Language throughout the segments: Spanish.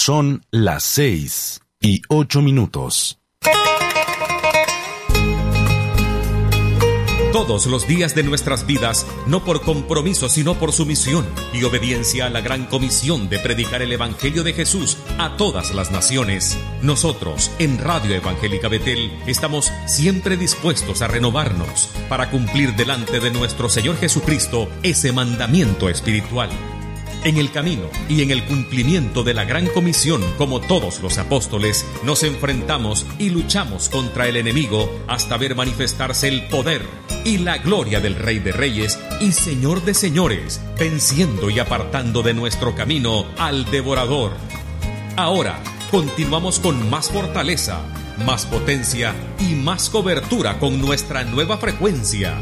Son las 6:08. Todos los días de nuestras vidas, no por compromiso, sino por sumisión y obediencia a la gran comisión de predicar el Evangelio de Jesús a todas las naciones. Nosotros, en Radio Evangélica Betel, estamos siempre dispuestos a renovarnos para cumplir delante de nuestro Señor Jesucristo ese mandamiento espiritual. En el camino y en el cumplimiento de la gran comisión, como todos los apóstoles, nos enfrentamos y luchamos contra el enemigo hasta ver manifestarse el poder y la gloria del Rey de Reyes y Señor de Señores, venciendo y apartando de nuestro camino al devorador. Ahora, continuamos con más fortaleza, más potencia y más cobertura con nuestra nueva frecuencia,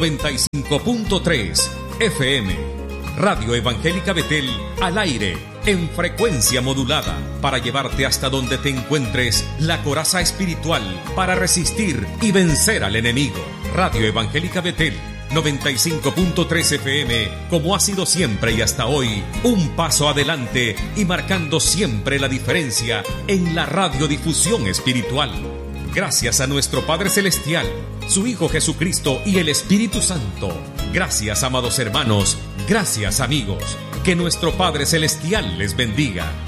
95.3 FM. Radio Evangélica Betel, al aire, en frecuencia modulada, para llevarte hasta donde te encuentres la coraza espiritual para resistir y vencer al enemigo. Radio Evangélica Betel, 95.3 FM, como ha sido siempre y hasta hoy, un paso adelante y marcando siempre la diferencia en la radiodifusión espiritual. Gracias a nuestro Padre Celestial, su Hijo Jesucristo y el Espíritu Santo. Gracias, amados hermanos. Gracias, amigos. Que nuestro Padre Celestial les bendiga.